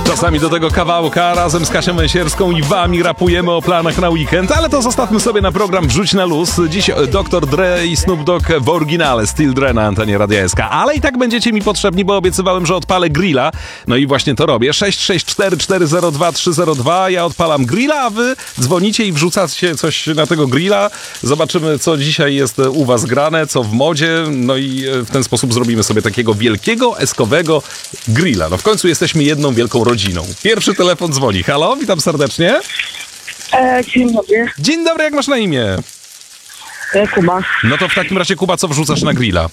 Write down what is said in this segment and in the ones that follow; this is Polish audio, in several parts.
Czasami do tego kawałka razem z Kasią Węsierską i wami rapujemy o planach na weekend, ale to zostawmy sobie na program Wrzuć na luz. Dziś Dr. Dre i Snoop Dogg w oryginale, Still Dre na antenie Radia SK. Ale i tak będziecie mi potrzebni, bo obiecywałem, że odpalę grilla. No i właśnie to robię. 664402302. Ja odpalam grilla, a wy dzwonicie i wrzucacie coś na tego grilla. Zobaczymy, co dzisiaj jest u was grane, co w modzie. No i w ten sposób zrobimy sobie takiego wielkiego, eskowego grilla. No w końcu jesteśmy jedną wielką rodziną. Pierwszy telefon dzwoni. Halo, witam serdecznie. Dzień dobry. Dzień dobry, jak masz na imię? Kuba. No to w takim razie, Kuba, co wrzucasz na grilla?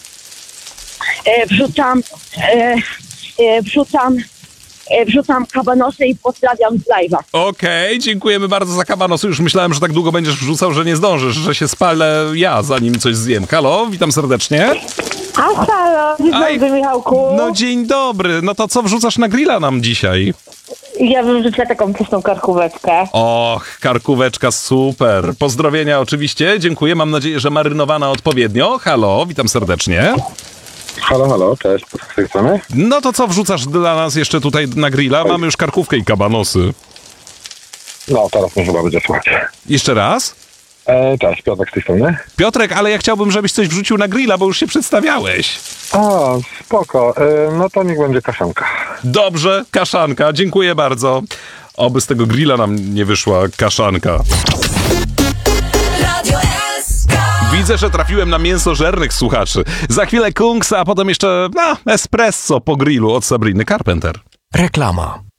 Wrzucam kabanosy i pozdrawiam z live'a. Okej, dziękujemy bardzo za kabanosy. Już myślałem, że tak długo będziesz wrzucał, że nie zdążysz, że się spalę ja, zanim coś zjem. Halo, witam serdecznie. Halo, dzień dobry, Michałku. No dzień dobry. No to co wrzucasz na grilla nam dzisiaj? Ja bym rzuciła taką pyszną karkóweczkę. Och, karkóweczka, super. Pozdrowienia oczywiście, dziękuję. Mam nadzieję, że marynowana odpowiednio. Halo, witam serdecznie. Halo, cześć, z tej strony? No to co wrzucasz dla nas jeszcze tutaj na grilla? Mamy już karkówkę i kabanosy. No, teraz mnie chyba będzie słuchać. Jeszcze raz? Cześć, Piotrek z tej strony. Piotrek, ale ja chciałbym, żebyś coś wrzucił na grilla, bo już się przedstawiałeś. A, spoko, no to niech będzie kaszanka. Dobrze, kaszanka, dziękuję bardzo. Oby z tego grilla nam nie wyszła kaszanka. Widzę, że trafiłem na mięsożernych słuchaczy. Za chwilę Kungs, a potem jeszcze espresso po grillu od Sabriny Carpenter. Reklama.